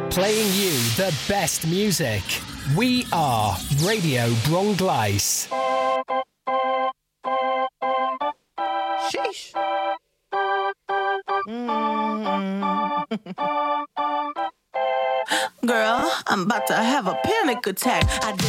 Playing you the best music. We are Radio Bronglice. Sheesh. Girl, I'm about to have a panic attack.